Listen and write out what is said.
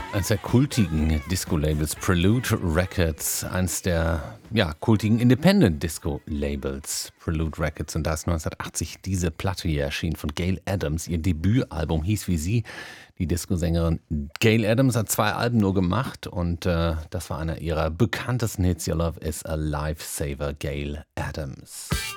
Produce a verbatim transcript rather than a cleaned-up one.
Eines der kultigen Disco-Labels Prelude Records, eins der ja, kultigen Independent-Disco-Labels Prelude Records. Und da ist neunzehnhundertachtzig diese Platte hier erschienen von Gail Adams. Ihr Debütalbum hieß wie sie. Die Disco-Sängerin Gail Adams hat zwei Alben nur gemacht und äh, das war einer ihrer bekanntesten Hits. Your Love is a Lifesaver, Gail Adams.